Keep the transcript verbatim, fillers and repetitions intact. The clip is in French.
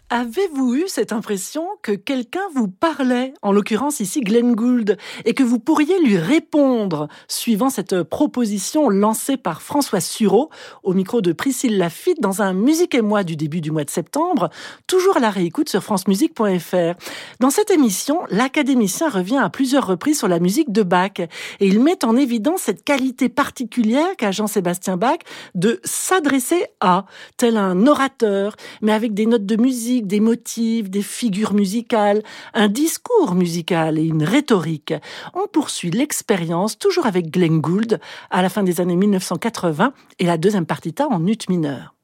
Avez-vous eu cette impression que quelqu'un vous parlait, en l'occurrence ici Glenn Gould, et que vous pourriez lui répondre, suivant cette proposition lancée par François Sureau, au micro de Priscille Laffitte, dans un Musique et moi du début du mois de septembre, toujours à la réécoute sur francemusique point f r. Dans cette émission, l'académicien revient à plusieurs reprises sur la musique de Bach, et il met en évidence cette qualité particulière qu'a Jean-Sébastien Bach de s'adresser à, tel un orateur, mais avec des notes de musique, des motifs, des figures musicales, un discours musical et une rhétorique. On poursuit l'expérience toujours avec Glenn Gould à la fin des années mille neuf cent quatre-vingts et la deuxième partita en ut mineur.